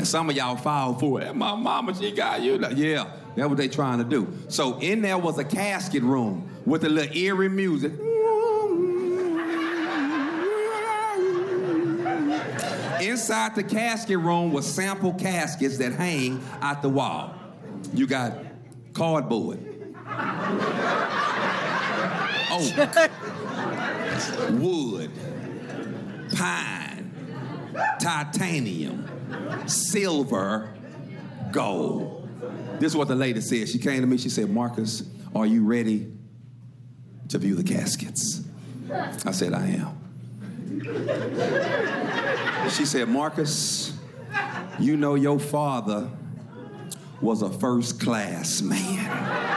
And some of y'all fall for it. My mama, she got you. Like, yeah, that's what they trying to do. So in there was a casket room with a little eerie music. Inside the casket room was sample caskets that hang out the wall. You got cardboard, oak, wood, pine, titanium, silver, gold. This is what the lady said. She came to me, she said, Marcus, are you ready to view the caskets? I said, I am. She said, Marcus, you know your father was a first-class man.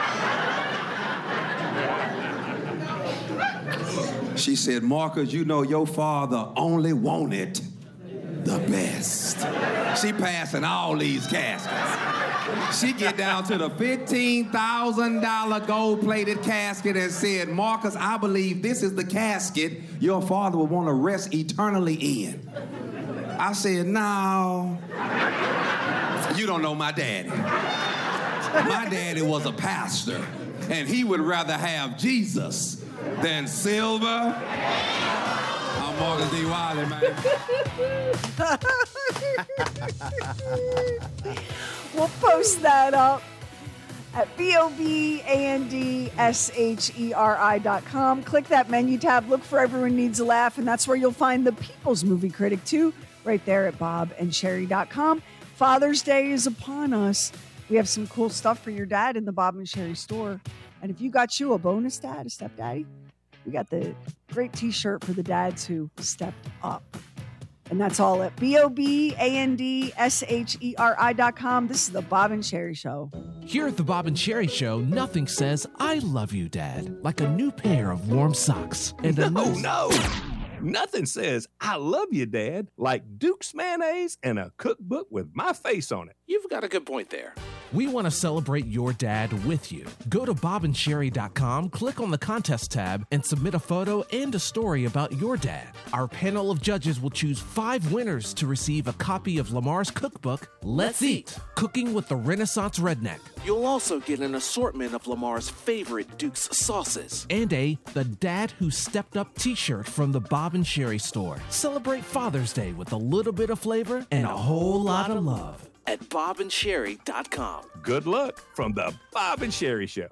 She said, Marcus, you know your father only wanted the best. She passing all these caskets. She get down to the $15,000 gold-plated casket and said, Marcus, I believe this is the casket your father would want to rest eternally in. I said, no, you don't know my daddy. My daddy was a pastor, and he would rather have Jesus than silver. I'm Marcus D. Wiley, man. We'll post that up at BOBANDSHERI.com. Click that menu tab, look for Everyone Needs a Laugh, and that's where you'll find the People's Movie Critic, too, right there at BobandSherry.com. Father's Day is upon us. We have some cool stuff for your dad in the Bob and Sherry store. And if you got you a bonus dad, a stepdaddy, we got the great t-shirt for the dads who stepped up. And that's all at BOBANDSHERI.com. This is the Bob and Sherry Show. Here at the Bob and Sherry Show, nothing says I love you, Dad, like a new pair of warm socks. And No. Nothing says I love you, Dad, like Duke's mayonnaise and a cookbook with my face on it. You've got a good point there. We want to celebrate your dad with you. Go to bobandsherry.com, click on the contest tab, and submit a photo and a story about your dad. Our panel of judges will choose 5 winners to receive a copy of Lamar's cookbook, Let's Eat, Cooking with the Renaissance Redneck. You'll also get an assortment of Lamar's favorite Duke's sauces and a The Dad Who Stepped Up t-shirt from the Bob and Sherry store. Celebrate Father's Day with a little bit of flavor and a whole lot of love at bobandsherry.com. Good luck from the Bob and Sherry Show.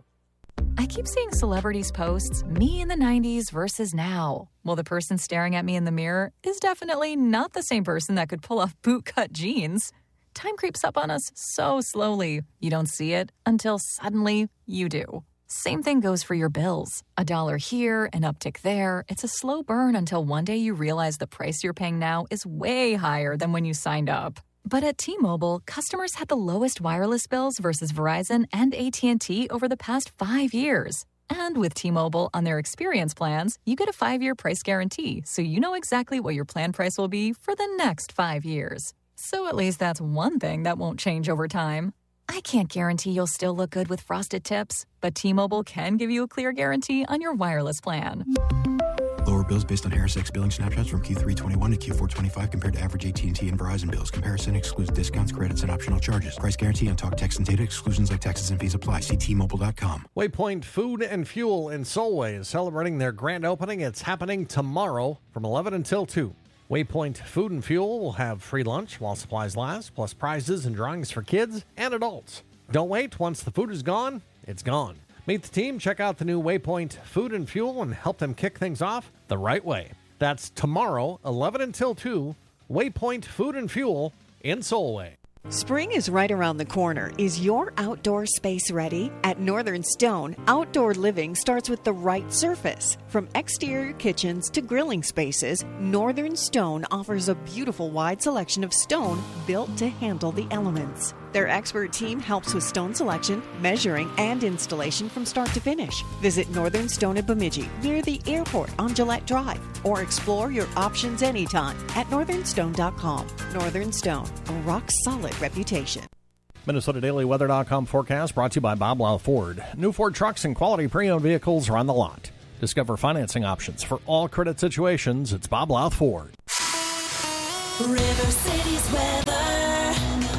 I keep seeing celebrities post me in the 90s versus now. Well, the person staring at me in the mirror is definitely not the same person that could pull off bootcut jeans. Time creeps up on us so slowly. You don't see it until suddenly you do. Same thing goes for your bills. $1 here, an uptick there. It's a slow burn until one day you realize the price you're paying now is way higher than when you signed up. But at T-Mobile, customers had the lowest wireless bills versus Verizon and AT&T over the past 5 years. And with T-Mobile on their experience plans, you get a 5-year price guarantee, so you know exactly what your plan price will be for the next 5 years. So at least that's one thing that won't change over time. I can't guarantee you'll still look good with frosted tips, but T-Mobile can give you a clear guarantee on your wireless plan. Lower bills based on Harris X billing snapshots from Q3 21 to Q4 25 compared to average AT&T and Verizon bills. Comparison excludes discounts, credits, and optional charges. Price guarantee on talk, text, and data. Exclusions like taxes and fees apply. See T-Mobile.com. Waypoint Food and Fuel in Solway is celebrating their grand opening. It's happening tomorrow from 11 until 2. Waypoint Food and Fuel will have free lunch while supplies last, plus prizes and drawings for kids and adults. Don't wait. Once the food is gone, it's gone. Meet the team, check out the new Waypoint Food and Fuel, and help them kick things off the right way. That's tomorrow, 11 until 2, Waypoint Food and Fuel in Solway. Spring is right around the corner. Is your outdoor space ready? At Northern Stone, outdoor living starts with the right surface. From exterior kitchens to grilling spaces, Northern Stone offers a beautiful wide selection of stone built to handle the elements. Their expert team helps with stone selection, measuring, and installation from start to finish. Visit Northern Stone at Bemidji, near the airport on Gillette Drive, or explore your options anytime at northernstone.com. Northern Stone, a rock-solid reputation. MinnesotaDailyWeather.com forecast brought to you by Bob Lau Ford. New Ford trucks and quality pre-owned vehicles are on the lot. Discover financing options for all credit situations. It's Bob Lau Ford. River City's weather.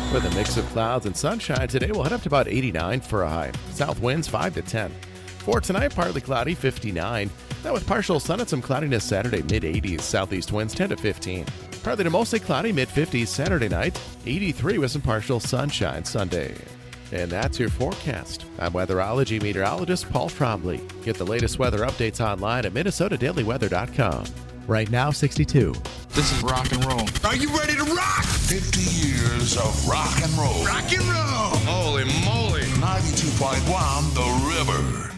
With a mix of clouds and sunshine, today we'll head up to about 89 for a high. South winds 5 to 10. For tonight, partly cloudy, 59. Then with partial sun and some cloudiness Saturday, mid-80s. Southeast winds 10 to 15. Partly to mostly cloudy, mid-50s Saturday night. 83 with some partial sunshine Sunday. And that's your forecast. I'm weatherology meteorologist Paul Trombley. Get the latest weather updates online at MinnesotaDailyWeather.com. Right now, 62. This is rock and roll. Are you ready to rock? 50 years of rock and roll. Rock and roll. Holy moly. 92.1 The River.